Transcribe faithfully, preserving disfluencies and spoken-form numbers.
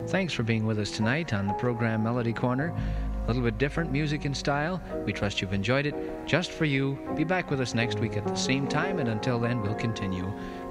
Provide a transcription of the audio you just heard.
Thanks for being with us tonight on the program Melody Corner. A little bit different music and style. We trust you've enjoyed it. Just for you. Be back with us next week at the same time, and until then, we'll continue